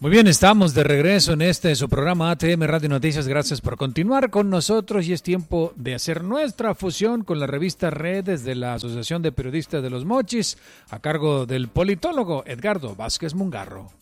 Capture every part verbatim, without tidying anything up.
Muy bien, estamos de regreso en este su programa A T M Radio Noticias. Gracias por continuar con nosotros y es tiempo de hacer nuestra fusión con la revista Redes de la Asociación de Periodistas de los Mochis a cargo del politólogo Edgardo Vázquez Mungarro.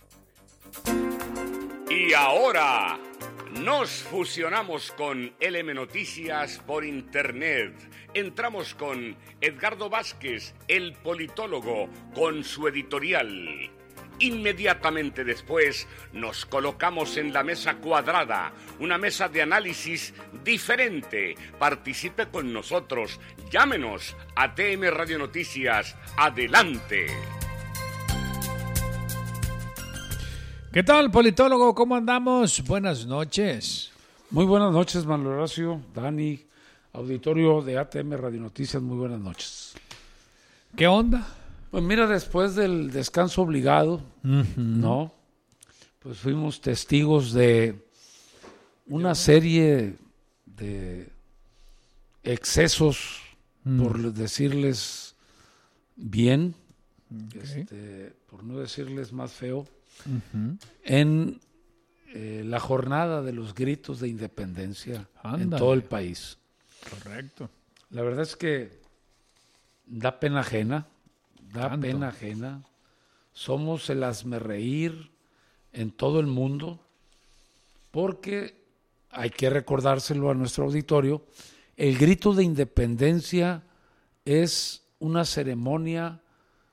Y ahora nos fusionamos con L M Noticias por internet. Entramos con Edgardo Vázquez, el politólogo, con su editorial. Inmediatamente después nos colocamos en la mesa cuadrada, una mesa de análisis diferente. Participe con nosotros, llámenos a T M Radio Noticias. Adelante. ¿Qué tal, politólogo? ¿Cómo andamos? Buenas noches. Muy buenas noches, Manuel Horacio, Dani, auditorio de A T M Radio Noticias, muy buenas noches. ¿Qué onda? Pues mira, después del descanso obligado, Uh-huh. ¿no? Pues fuimos testigos de una serie de excesos, Mm. por decirles bien, Okay. este, por no decirles más feo, Uh-huh. en eh, la jornada de los gritos de independencia Ándale. en todo el país. Correcto. La verdad es que da pena ajena, da Tanto. pena ajena. Somos el hazmerreír en todo el mundo, porque hay que recordárselo a nuestro auditorio, el grito de independencia es una ceremonia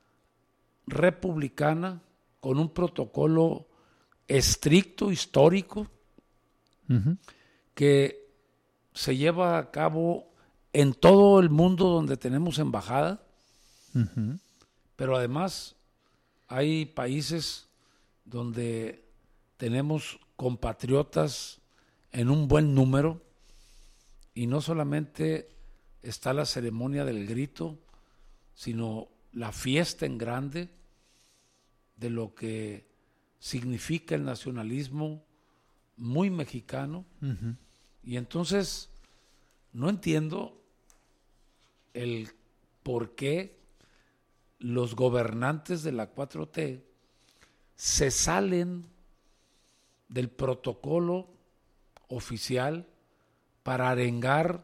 republicana con un protocolo estricto, histórico, Uh-huh. que se lleva a cabo en todo el mundo donde tenemos embajada, Uh-huh. pero además hay países donde tenemos compatriotas en un buen número y no solamente está la ceremonia del grito, sino la fiesta en grande de lo que significa el nacionalismo muy mexicano. Uh-huh. Y entonces no entiendo el por qué los gobernantes de la cuatro T se salen del protocolo oficial para arengar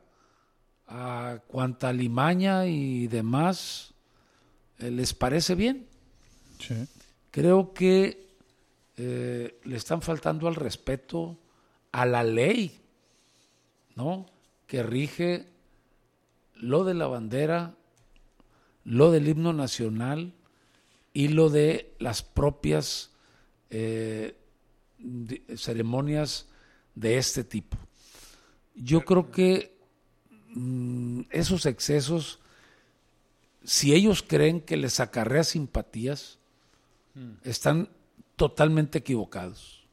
a cuanta limaña y demás eh, les parece bien. Sí. Creo que eh, le están faltando al respeto a la ley, ¿no?, que rige lo de la bandera, lo del himno nacional y lo de las propias eh, de, ceremonias de este tipo. Yo creo que mmm, esos excesos, si ellos creen que les acarrea simpatías, mm. están totalmente equivocados.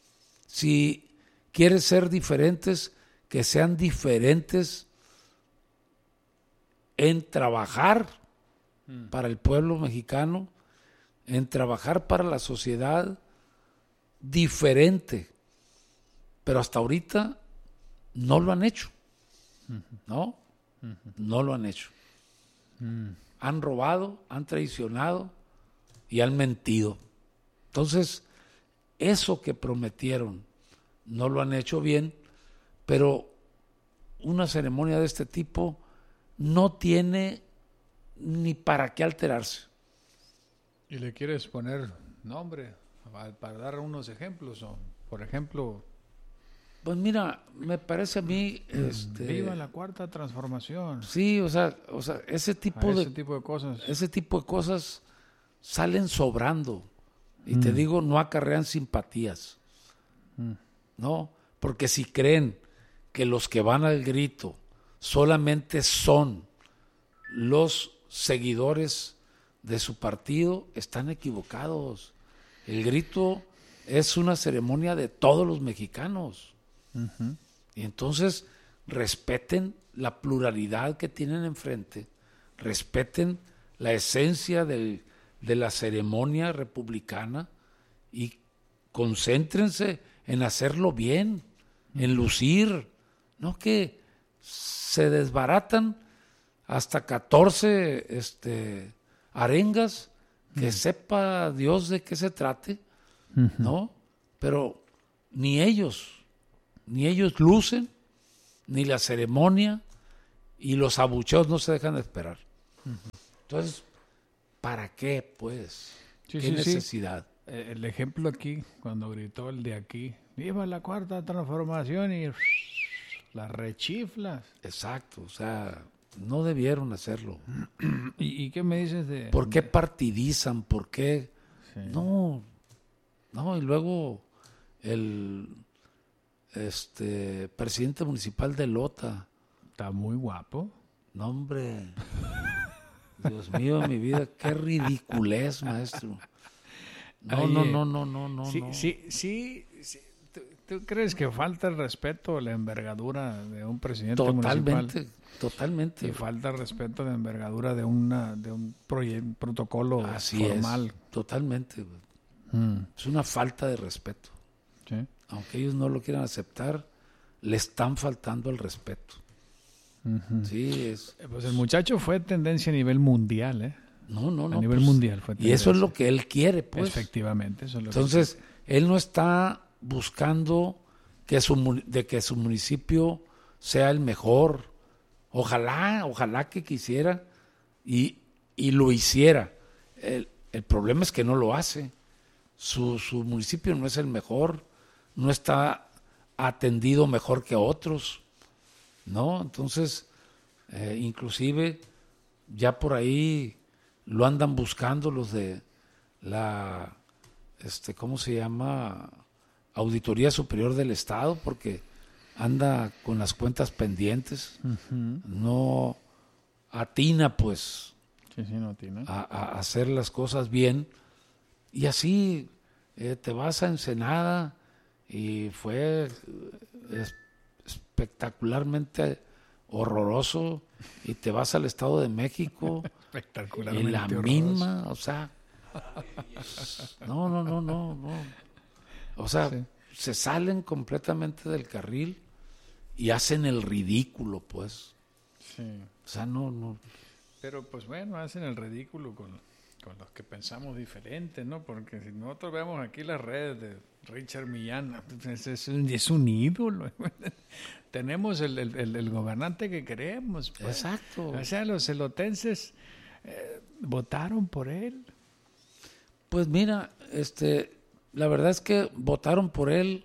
Si quieren ser diferentes, que sean diferentes en trabajar mm. para el pueblo mexicano, en trabajar para la sociedad diferente. Pero hasta ahorita no lo han hecho, uh-huh. ¿no? Uh-huh. No lo han hecho. Uh-huh. Han robado, han traicionado y han mentido. Entonces, eso que prometieron no lo han hecho bien, pero una ceremonia de este tipo no tiene ni para qué alterarse. ¿Y le quieres poner nombre para dar unos ejemplos? O, por ejemplo... Pues mira, me parece a mí... Este, ¡Viva la cuarta transformación! Sí, o sea, o sea ese tipo ese de... tipo de cosas. Ese tipo de cosas salen sobrando. Y mm. te digo, no acarrean simpatías. Mm. ¿No? Porque si creen que los que van al grito solamente son los seguidores de su partido, están equivocados. El grito es una ceremonia de todos los mexicanos. Uh-huh. Y entonces respeten la pluralidad que tienen enfrente, respeten la esencia del, de la ceremonia republicana y concéntrense en hacerlo bien, uh-huh. en lucir, no que se desbaratan hasta catorce este, arengas, que uh-huh. sepa Dios de qué se trate, uh-huh. ¿no? pero ni ellos, ni ellos lucen, ni la ceremonia, y los abucheos no se dejan de esperar. Uh-huh. Entonces, ¿para qué, pues? Sí, ¿Qué sí, necesidad? Sí. El ejemplo aquí, cuando gritó el de aquí, ¡viva la cuarta transformación! Y las rechiflas. Exacto, o sea, no debieron hacerlo. ¿Y, y qué me dices de...? ¿Por qué partidizan? ¿Por qué? Sí. No, no, y luego el este presidente municipal de Lota. Está muy guapo. No, hombre. Dios mío, mi vida, qué ridiculez, maestro. No, Oye, no, no, no, no, no. Sí, no. sí, sí. sí. ¿Tú, ¿Tú crees que falta el respeto, la envergadura de un presidente totalmente, municipal? Totalmente. Y falta el respeto, la envergadura de una de un proye- protocolo Así formal. Es, totalmente. Mm. Es una falta de respeto. Sí. Aunque ellos no lo quieran aceptar, le están faltando el respeto. Uh-huh. Sí, es. Pues el muchacho fue tendencia a nivel mundial, ¿eh? No, no, no. A nivel pues, mundial fue tendencia. Y eso es lo que él quiere, pues. Efectivamente. Eso es lo Entonces, que él no está buscando que su, de que su municipio sea el mejor. Ojalá, ojalá que quisiera y, y lo hiciera. El, el problema es que no lo hace. Su, su municipio no es el mejor, no está atendido mejor que otros, ¿no? Entonces, eh, inclusive, ya por ahí lo andan buscando los de la, este, ¿cómo se llama? Auditoría Superior del Estado, porque anda con las cuentas pendientes, uh-huh. no atina, pues, sí, sí, no atina. A, a hacer las cosas bien, y así eh, te vas a Ensenada, y fue es, espectacularmente horroroso, y te vas al Estado de México, espectacularmente y la horroroso. misma, o sea, no, no, no, no, no, o sea, sí. se salen completamente del carril y hacen el ridículo, pues. Sí. O sea, no, no. Pero pues bueno, hacen el ridículo con, con los que pensamos diferente, ¿no? Porque si nosotros vemos aquí las redes de Richard Millán, es, es, un, es un ídolo. Tenemos el, el, el gobernante que queremos. Pues. Exacto. O sea, los elotenses eh, votaron por él. Pues mira, este, la verdad es que votaron por él,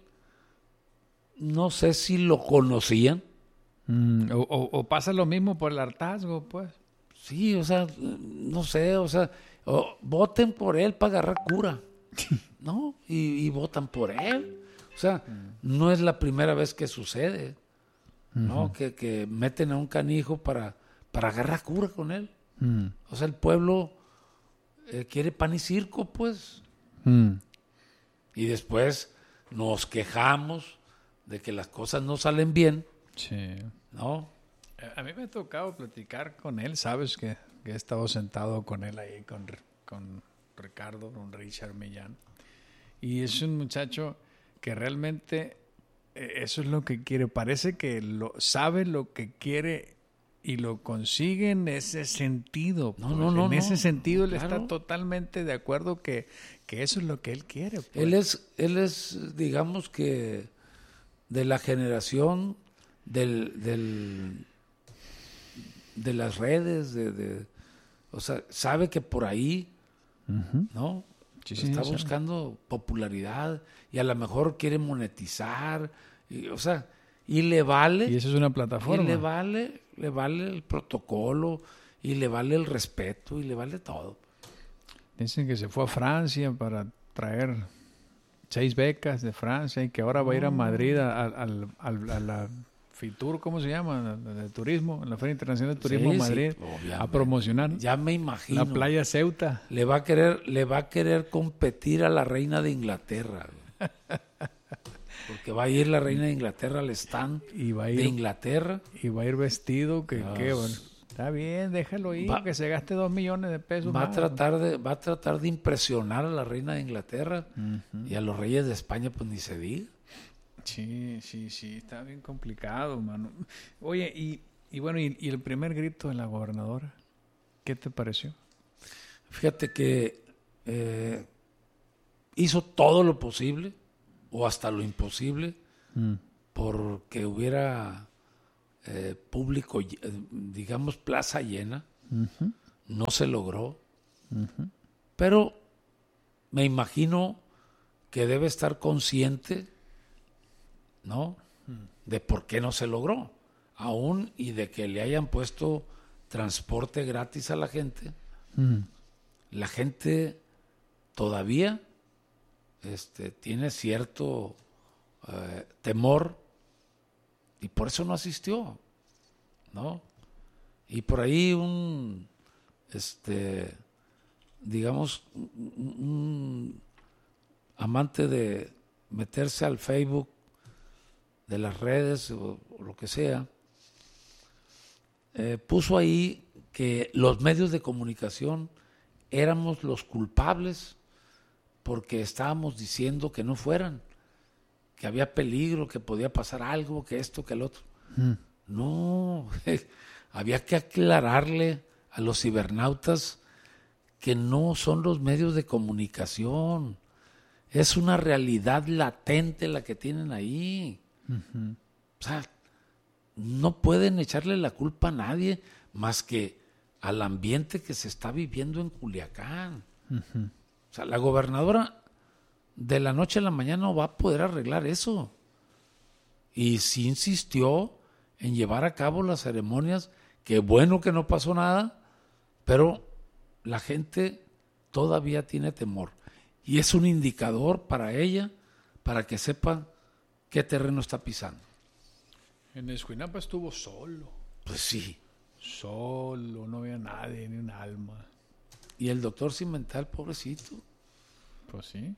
no sé si lo conocían. Mm, o, o, o pasa lo mismo por el hartazgo, pues. Sí, o sea, no sé, o sea, o, voten por él para agarrar cura, ¿no? Y, y votan por él. O sea, mm. no es la primera vez que sucede, ¿no? Uh-huh. Que, que meten a un canijo para, para agarrar cura con él. Mm. O sea, el pueblo eh, quiere pan y circo, pues. Mm. Y después nos quejamos de que las cosas no salen bien. Sí. ¿No? A mí me ha tocado platicar con él, sabes que, que he estado sentado con él ahí, con, con Ricardo, con Richard Millán. Y es un muchacho que realmente eh, eso es lo que quiere. Parece que lo sabe lo que quiere y lo consigue en ese sentido. No, pues. no, no. En no, ese sentido él claro. está totalmente de acuerdo que, que eso es lo que él quiere. Pues. Él es, él es, digamos que de la generación del, del de las redes, de, de o sea, sabe que por ahí, uh-huh. ¿no? Sí, sí, está sí, buscando sí. popularidad y a lo mejor quiere monetizar, y, o sea, y le vale. Y eso es una plataforma. Y le vale, le vale el protocolo y le vale el respeto y le vale todo. Dicen que se fue a Francia para traer seis becas de Francia y que ahora va a ir a Madrid a, a, a, a, a la FITUR, ¿cómo se llama? De turismo, en la Feria Internacional de Turismo sí, de Madrid, sí, a promocionar. Ya me imagino. La playa Ceuta. Le va a querer, le va a querer competir a la reina de Inglaterra. Porque va a ir la reina de Inglaterra al stand y va a ir, de Inglaterra. Y va a ir vestido que, que bueno. Está bien, déjalo ir, va, que se gaste dos millones de pesos. Va más. a tratar de, va a tratar de impresionar a la reina de Inglaterra uh-huh. y a los reyes de España, pues ni se diga. Sí, sí, sí, está bien complicado, mano. Oye, y, y bueno, y, y el primer grito de la gobernadora, ¿qué te pareció? Fíjate que eh, hizo todo lo posible, o hasta lo imposible mm. porque hubiera eh, público, eh, digamos, plaza llena. Uh-huh. No se logró. Uh-huh. Pero me imagino que debe estar consciente, ¿no?, de por qué no se logró, aún y de que le hayan puesto transporte gratis a la gente. Mm. La gente todavía este, tiene cierto eh, temor y por eso no asistió, ¿no? Y por ahí un, este, digamos, un, un amante de meterse al Facebook de las redes o, o lo que sea, eh, puso ahí que los medios de comunicación éramos los culpables porque estábamos diciendo que no fueran, que había peligro, que podía pasar algo, que esto, que el otro. Mm. No, había que aclararle a los cibernautas que no son los medios de comunicación, es una realidad latente la que tienen ahí. Uh-huh. O sea, no pueden echarle la culpa a nadie más que al ambiente que se está viviendo en Culiacán. Uh-huh. O sea, la gobernadora de la noche a la mañana no va a poder arreglar eso. Y sí insistió en llevar a cabo las ceremonias, que bueno que no pasó nada, pero la gente todavía tiene temor. Y es un indicador para ella, para que sepa qué terreno está pisando. En Escuinapa estuvo solo. Pues sí. Solo, no había nadie, ni un alma. Y el doctor Cimental, pobrecito. Pues sí.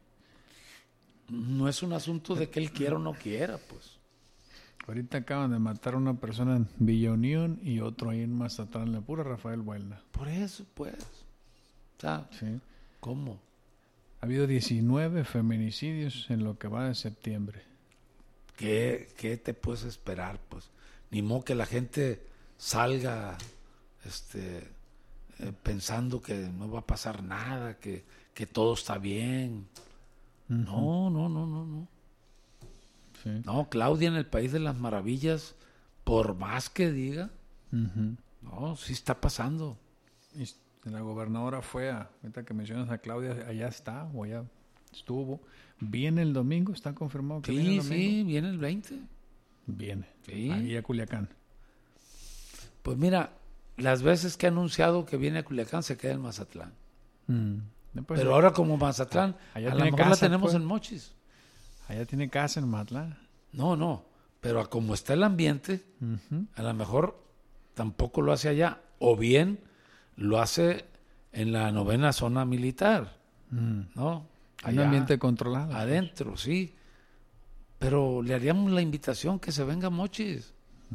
No es un asunto de que él quiera o no quiera, pues. Ahorita acaban de matar a una persona en Villa Unión y otro ahí en Mazatlán, la pura Rafael Buelna. Por eso, pues. O sea, sí. ¿Cómo? Ha habido diecinueve feminicidios en lo que va de septiembre. ¿Qué, qué te puedes esperar? Pues ni modo que la gente salga este, eh, pensando que no va a pasar nada, que, que todo está bien. Uh-huh. No, no, no, no, no. Sí. No, Claudia en el País de las Maravillas, por más que diga, uh-huh. no, sí está pasando. Y la gobernadora fue a, ahorita que mencionas a Claudia, allá está, o allá estuvo. ¿Viene el domingo? ¿Está confirmado que sí, viene el domingo? Sí, viene el veinte. Viene. Sí. Ahí a Culiacán. Pues mira, las veces que ha anunciado que viene a Culiacán se queda en Mazatlán. Mm. Pues, Pero ahora como Mazatlán, ah, a lo mejor casa, la tenemos pues, en Mochis. Allá tiene casa en Mazatlán. No, no. Pero a como está el ambiente, uh-huh. a lo mejor tampoco lo hace allá. O bien lo hace en la novena zona militar. Mm. ¿No? Hay un ambiente controlado. Adentro, pues. Sí. Pero le haríamos la invitación que se venga a Mochis.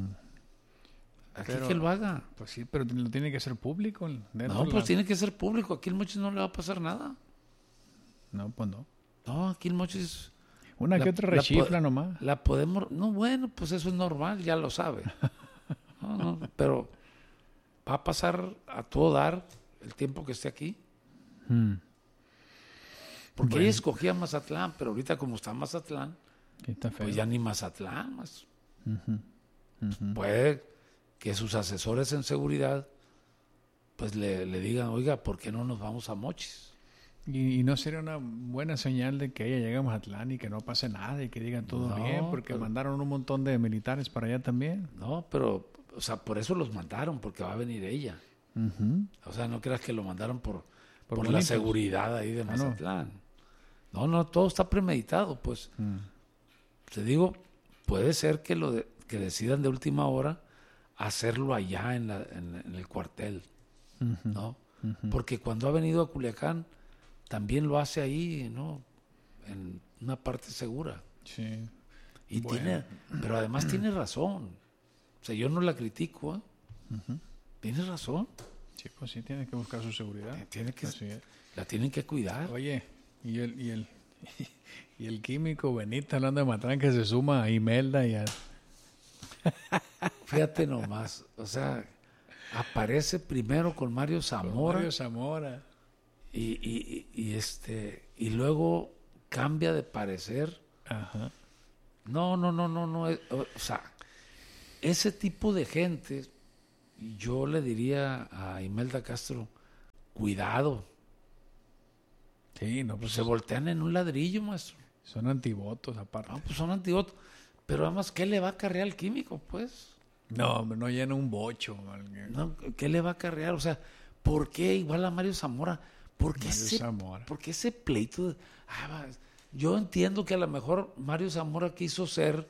Aquí pero, que lo haga. Pues sí, pero lo tiene que hacer público. No, pues la... tiene que ser público. Aquí en Mochis no le va a pasar nada. No, pues no. No, aquí en Mochis... Una la, que otra rechifla la, nomás. La podemos... No, bueno, pues eso es normal, ya lo sabe. No, no, pero va a pasar a todo dar el tiempo que esté aquí. Hmm. Porque bueno. Ella escogía Mazatlán, pero ahorita como está Mazatlán, está feo. Pues ya ni Mazatlán más. Uh-huh. Uh-huh. Puede que sus asesores en seguridad pues le, le digan, oiga, ¿por qué no nos vamos a Mochis? Y, y no sería una buena señal de que ella llegue a Mazatlán y que no pase nada y que digan todo no, bien, porque pero, mandaron un montón de militares para allá también. No, pero, o sea, por eso los mandaron, porque va a venir ella. Uh-huh. O sea, no creas que lo mandaron por, por, por la seguridad ahí de Mazatlán. Ah, no. no, no, todo está premeditado, pues. Uh-huh. Te digo, puede ser que lo de, que decidan de última hora hacerlo allá en, la, en, en el cuartel, uh-huh. ¿no? Uh-huh. Porque cuando ha venido a Culiacán también lo hace ahí, ¿no? En una parte segura. Sí. Y bueno. tiene, pero además tiene razón. O sea, yo no la critico, ¿eh? Uh-huh. Tiene razón. Sí, pues sí, tiene que buscar su seguridad. Tiene que, la tienen que cuidar. Oye, y el, y el, y el químico Benito hablando de Matlán que se suma a Imelda y a... Fíjate nomás, o sea, aparece primero con Mario Zamora. Con Mario Zamora. Y, y, y, este, y luego cambia de parecer Ajá. No, no, no, no, no. O sea, ese tipo de gente, yo le diría a Imelda Castro, cuidado. Sí, no, pues Se voltean en un ladrillo, maestro. son antivotos aparte. No, pues son antivotos. Pero además, ¿qué le va a acarrear al químico, pues? No, hombre, no llena un bocho. No, ¿qué le va a acarrear? O sea, ¿por qué igual a Mario Zamora? ¿Por qué, Mario ese, Zamora. ¿Por qué ese pleito? De, ah, yo entiendo que a lo mejor Mario Zamora quiso ser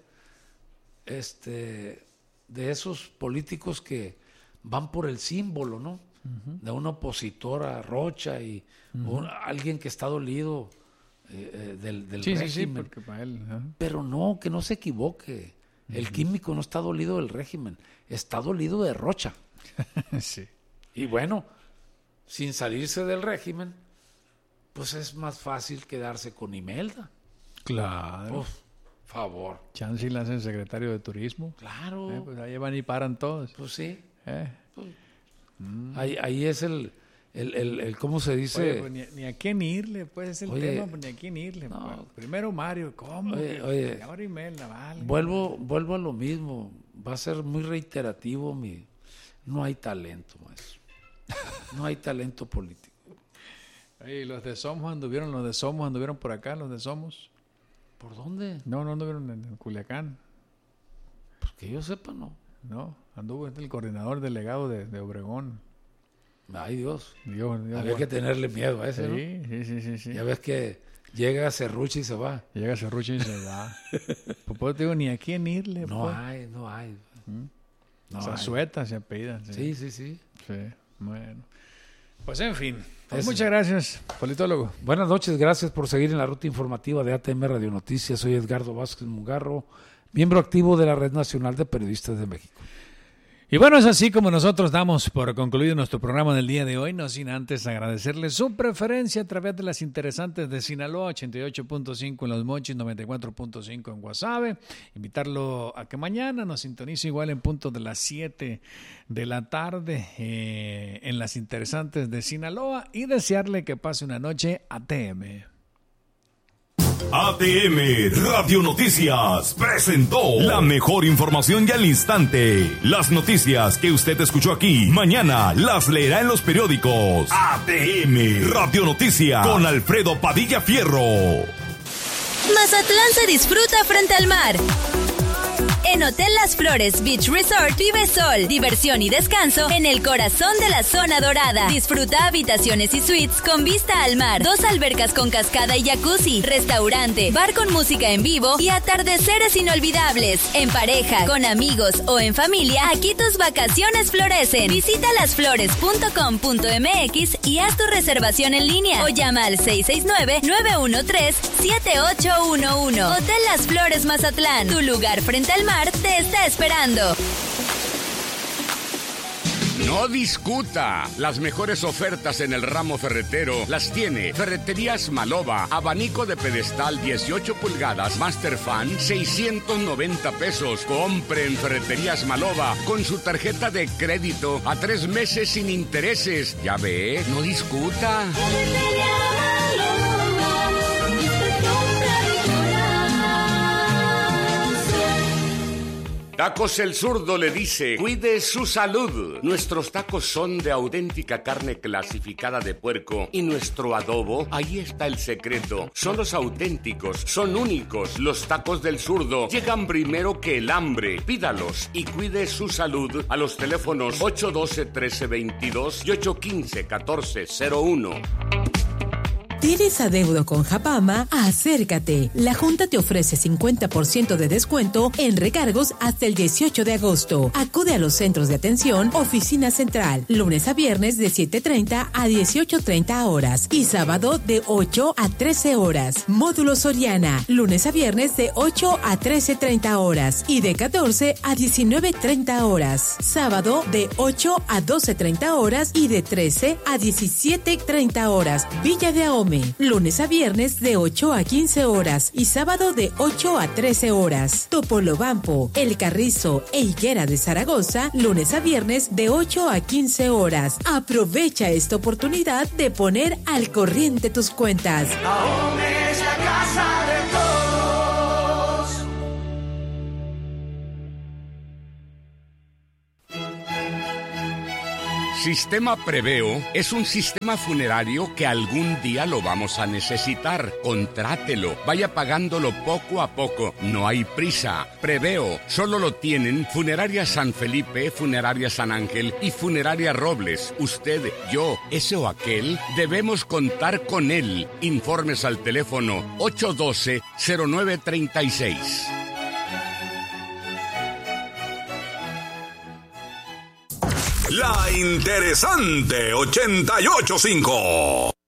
este de esos políticos que van por el símbolo, ¿no? Uh-huh. De un opositor a Rocha y uh-huh. un, alguien que está dolido eh, eh, del, del sí, régimen. Sí, sí, porque para él. ¿Eh? Pero no, que no se equivoque. Uh-huh. El químico no está dolido del régimen, está dolido de Rocha. Sí. Y bueno, sin salirse del régimen, pues es más fácil quedarse con Imelda. Claro. Uf, favor. Chance la hacen secretario de turismo. Claro. Eh, pues ahí van y paran todos. Pues sí. Eh. Pues, mm. ahí, ahí es el, el, el, el, ¿cómo se dice? Oye, pues, ni, ni a quién irle, pues es el oye, tema, pues, ni a quién irle. No. Pues. Primero Mario, ¿cómo? Oye, oye ahora Imelda, vale. Vuelvo, vuelvo a lo mismo. Va a ser muy reiterativo mi... No hay talento, maestro. No hay talento político. ¿Y los de Somos anduvieron, los de Somos anduvieron por acá, los de Somos? ¿Por dónde? No, no anduvieron en, en Culiacán. Pues que yo sepa, no. No, anduvo el coordinador delegado de, de Obregón. Ay, Dios. Dios, Dios Había bueno. que tenerle miedo a ese, sí, ¿no? Sí, sí, sí, sí. Ya ves que llega Serrucho y se va. Llega Serrucho y se va. Pues pues te digo, ni a quién irle. No pues. hay, no hay. ¿Mm? No Zazueta se apellida. Sí. sí, sí, sí. Sí, bueno. Pues en fin, pues muchas gracias, politólogo. Buenas noches, gracias por seguir en la ruta informativa de A T M Radio Noticias. Soy Edgardo Vázquez Mungarro, miembro activo de la Red Nacional de Periodistas de México. Y bueno, es así como nosotros damos por concluido nuestro programa del día de hoy, no sin antes agradecerles su preferencia a través de las interesantes de Sinaloa, ochenta y ocho punto cinco en Los Mochis, noventa y cuatro punto cinco en Guasave. Invitarlo a que mañana nos sintonice igual en punto de las siete de la tarde eh, en las interesantes de Sinaloa y desearle que pase una noche A T M. A T M Radio Noticias presentó la mejor información y al instante. Las noticias que usted escuchó aquí, mañana las leerá en los periódicos. A T M Radio Noticias con Alfredo Padilla Fierro. Mazatlán se disfruta frente al mar. En Hotel Las Flores Beach Resort vive sol, diversión y descanso en el corazón de la zona dorada. Disfruta habitaciones y suites con vista al mar, dos albercas con cascada y jacuzzi, restaurante, bar con música en vivo y atardeceres inolvidables. En pareja, con amigos o en familia, aquí tus vacaciones florecen. Visita las flores punto com punto m x y haz tu reservación en línea o llama al seis seis nueve, nueve uno tres, siete ocho uno uno. Hotel Las Flores Mazatlán, tu lugar frente al mar te está esperando. No discuta. Las mejores ofertas en el ramo ferretero las tiene Ferreterías Maloba. Abanico de pedestal dieciocho pulgadas, Master Fan, seiscientos noventa pesos. Compre en Ferreterías Maloba con su tarjeta de crédito a tres meses sin intereses. Ya ve, no discuta. Tacos El Zurdo le dice, cuide su salud. Nuestros tacos son de auténtica carne clasificada de puerco y nuestro adobo, ahí está el secreto. Son los auténticos, son únicos. Los tacos del Zurdo llegan primero que el hambre. Pídalos y cuide su salud a los teléfonos ocho uno dos, trece veintidós y ocho uno cinco, catorce cero uno. ¿Tienes adeudo con Japama? Acércate. La Junta te ofrece cincuenta por ciento de descuento en recargos hasta el dieciocho de agosto. Acude a los centros de atención, oficina central, lunes a viernes de siete treinta a dieciocho treinta horas y sábado de ocho a trece horas. Módulo Soriana, lunes a viernes de ocho a trece treinta horas y de catorce a diecinueve treinta horas. Sábado de ocho a doce treinta horas y de trece a diecisiete treinta horas. Villa de Ahome, lunes a viernes de ocho a quince horas y sábado de ocho a trece horas. Topolobampo, El Carrizo e Higuera de Zaragoza, lunes a viernes de ocho a quince horas. Aprovecha esta oportunidad de poner al corriente tus cuentas. Ahome es la casa de todos. Sistema Preveo es un sistema funerario que algún día lo vamos a necesitar. Contrátelo, vaya pagándolo poco a poco. No hay prisa. Preveo solo lo tienen Funeraria San Felipe, Funeraria San Ángel y Funeraria Robles. Usted, yo, ese o aquel, debemos contar con él. Informes al teléfono ocho uno dos, cero nueve tres seis. La interesante ochenta y ocho punto cinco.